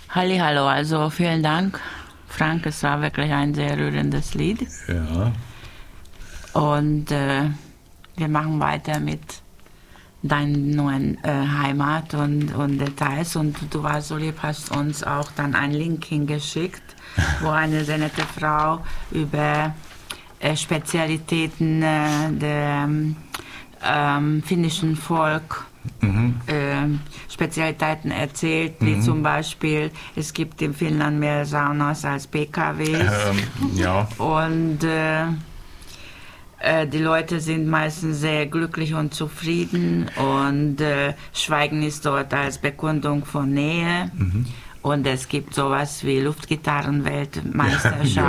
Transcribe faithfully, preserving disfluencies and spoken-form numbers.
Hallihallo, also vielen Dank, Frank, es war wirklich ein sehr rührendes Lied. Ja. Und äh, wir machen weiter mit deinen neuen äh, Heimat und, und Details. Und du warst so lieb, hast uns auch dann einen Link hingeschickt, wo eine sehr nette Frau über äh, Spezialitäten äh, der ähm, finnischen Volk Mhm. Äh, Spezialitäten erzählt, wie mhm. zum Beispiel, es gibt in Finnland mehr Saunas als P K Ws. Ähm, ja. Und äh, äh, die Leute sind meistens sehr glücklich und zufrieden und äh, Schweigen ist dort als Bekundung von Nähe. Mhm. Und es gibt sowas wie Luftgitarrenweltmeisterschaft.